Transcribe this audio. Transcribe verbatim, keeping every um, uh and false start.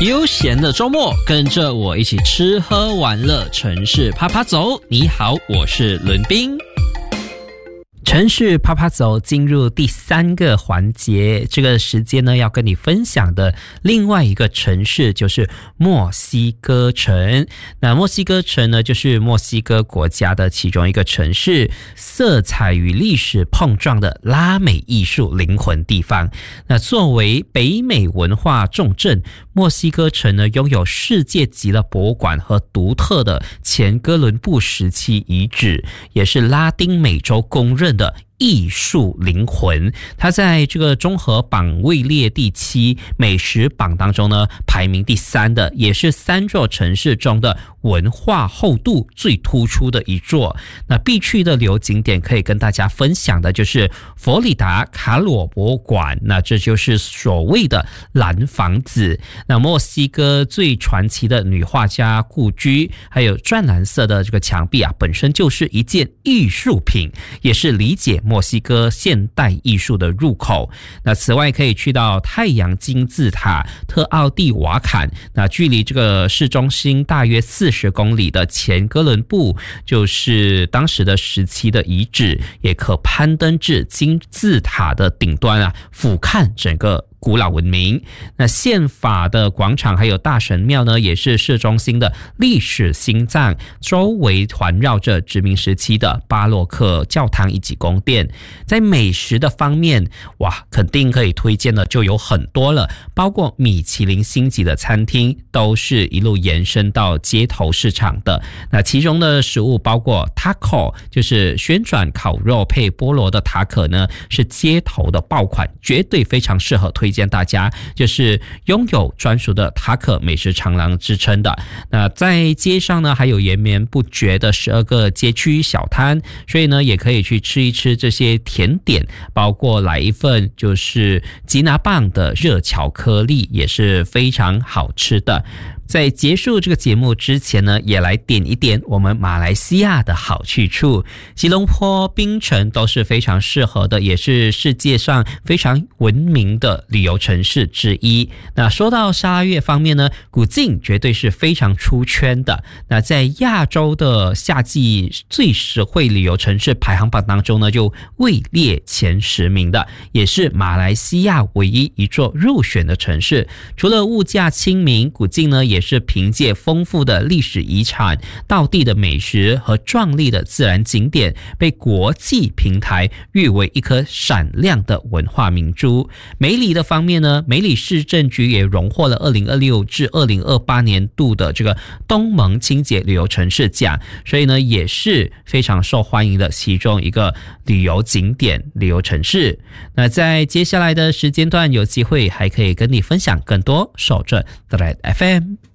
悠闲的周末，跟着我一起吃喝玩乐，城市啪啪走。你好，我是伦彬。城市啪啪走进入第三个环节，这个时间呢，要跟你分享的另外一个城市就是墨西哥城。那墨西哥城呢，就是墨西哥国家的其中一个城市，色彩与历史碰撞的拉美艺术灵魂地方。那作为北美文化重镇，墨西哥城呢，拥有世界级的博物馆和独特的前哥伦布时期遗址，也是拉丁美洲公认的艺术灵魂。它在这个综合榜位列第七，美食榜当中呢排名第三的，也是三座城市中的文化厚度最突出的一座。那必去的旅游景点可以跟大家分享的就是佛里达卡罗博物馆，那这就是所谓的蓝房子。那墨西哥最传奇的女画家故居，还有湛蓝色的这个墙壁啊，本身就是一件艺术品，也是理解墨西哥现代艺术的入口。那此外可以去到太阳金字塔、特奥蒂瓦坎，那距离这个市中心大约四十公里的前哥伦布，就是当时的时期的遗址，也可攀登至金字塔的顶端啊，俯瞰整个古老文明。那宪法的广场还有大神庙呢，也是市中心的历史心脏，周围环绕着殖民时期的巴洛克教堂以及宫殿。在美食的方面，哇，肯定可以推荐的就有很多了，包括米其林星级的餐厅都是一路延伸到街头市场的。那其中的食物包括 taco， 就是旋转烤肉配菠萝的塔可呢，是街头的爆款，绝对非常适合推荐大家，就是拥有专属的塔可美食长廊之称的。那在街上呢，还有延绵不绝的十二个街区小摊，所以呢，也可以去吃一吃这些甜点，包括来一份就是吉拿棒的热巧克力，也是非常好吃的。在结束这个节目之前呢，也来点一点我们马来西亚的好去处。吉隆坡、槟城都是非常适合的，也是世界上非常闻名的旅游城市之一。那说到沙乐方面呢，古晋绝对是非常出圈的。那在亚洲的夏季最实惠旅游城市排行榜当中呢，就位列前十名的，也是马来西亚唯一一座入选的城市。除了物价亲民，古晋呢也是凭借丰富的历史遗产、道地的美食和壮丽的自然景点，被国际平台誉为一颗闪亮的文化明珠。梅里的方面呢，梅里市政局也荣获了二零二六至二零二八年度的这个东盟清洁旅游城市奖，所以呢也是非常受欢迎的其中一个旅游景点、旅游城市。那在接下来的时间段，有机会还可以跟你分享更多，守着 The Red F M。